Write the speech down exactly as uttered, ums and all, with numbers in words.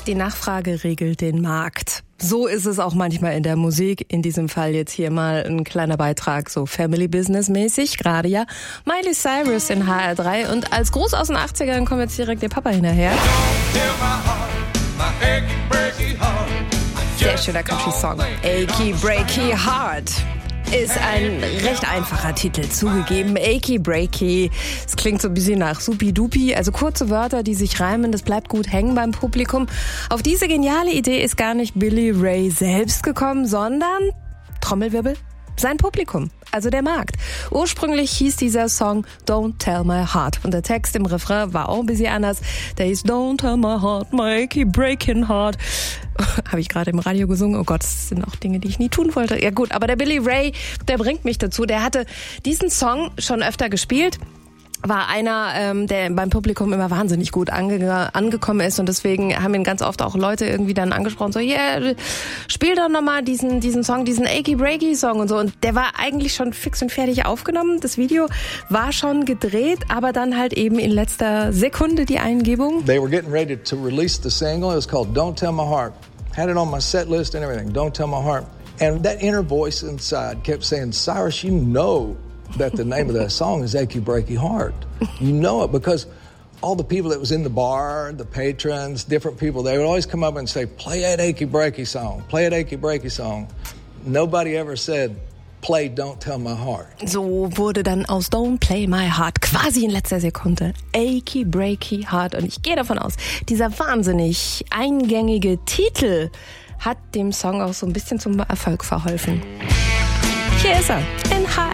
Die Nachfrage regelt den Markt. So ist es auch manchmal in der Musik. In diesem Fall jetzt hier mal ein kleiner Beitrag, so Family Business mäßig. Gerade ja Miley Cyrus in H R drei. Und als Gruß aus den achtzigern kommt jetzt direkt der Papa hinterher. Sehr schöner Country-Song. Achy Breaky Heart ist ein recht einfacher Titel, zugegeben. Achy Breaky. Es klingt so ein bisschen nach Supi-Dupi. Also kurze Wörter, die sich reimen, das bleibt gut hängen beim Publikum. Auf diese geniale Idee ist gar nicht Billy Ray selbst gekommen, sondern, Trommelwirbel, sein Publikum, also der Markt. Ursprünglich hieß dieser Song Don't Tell My Heart. Und der Text im Refrain war auch ein bisschen anders. Der hieß Don't Tell My Heart, my achy breaking heart. Habe ich gerade im Radio gesungen. Oh Gott, das sind auch Dinge, die ich nie tun wollte. Ja gut, aber der Billy Ray, der bringt mich dazu. Der hatte diesen Song schon öfter gespielt. War einer, ähm, der beim Publikum immer wahnsinnig gut ange- angekommen ist und deswegen haben ihn ganz oft auch Leute irgendwie dann angesprochen, so, yeah, spiel doch nochmal diesen, diesen Song, diesen Achy Breaky Song und so. Und der war eigentlich schon fix und fertig aufgenommen. Das Video war schon gedreht, aber dann halt eben in letzter Sekunde die Eingebung. They were getting ready to release the single. It was called Don't Tell My Heart. Had it on my set list and everything. Don't Tell My Heart. And that inner voice inside kept saying, Cyrus, you know that the name of that song is Achy Breaky Heart. You know it because all the people that was in the bar, the patrons, different people, they would always come up and say, play that Achy Breaky song, play that Achy Breaky song. Nobody ever said, play Don't Tell My Heart. So wurde dann aus Don't Play My Heart quasi in letzter Sekunde Achy Breaky Heart. Und ich gehe davon aus, dieser wahnsinnig eingängige Titel hat dem Song auch so ein bisschen zum Erfolg verholfen. Hier ist er in H